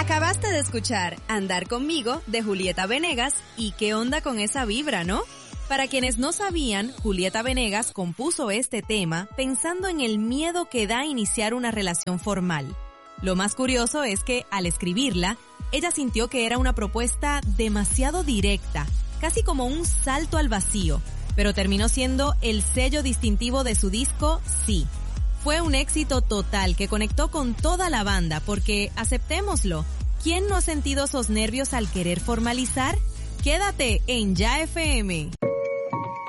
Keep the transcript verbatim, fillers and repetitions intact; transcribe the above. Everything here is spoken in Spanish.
Acabaste de escuchar Andar conmigo de Julieta Venegas y qué onda con esa vibra, ¿no? Para quienes no sabían, Julieta Venegas compuso este tema pensando en el miedo que da iniciar una relación formal. Lo más curioso es que, al escribirla, ella sintió que era una propuesta demasiado directa, casi como un salto al vacío, pero terminó siendo el sello distintivo de su disco Sí. Fue un éxito total que conectó con toda la banda porque, aceptémoslo, ¿quién no ha sentido esos nervios al querer formalizar? Quédate en Ya F M.